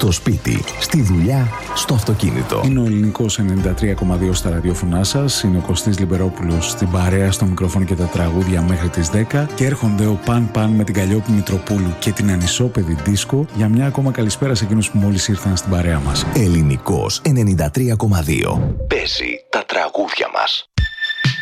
στο σπίτι, στη δουλειά, στο αυτοκίνητο. Είναι ο Ελληνικός 93,2 στα ραδιόφωνά σας. Είναι ο Κωστής Λιμπερόπουλος στην παρέα, στο μικρόφωνο και τα τραγούδια μέχρι τις 10. Και έρχονται ο Παν Παν με την Καλλιόπη Μητροπούλου και την Ανισόπεδη Δίσκο για μια ακόμα καλησπέρα σε εκείνους που μόλις ήρθαν στην παρέα μας. Ελληνικός 93,2. Παίζει τα τραγούδια μας.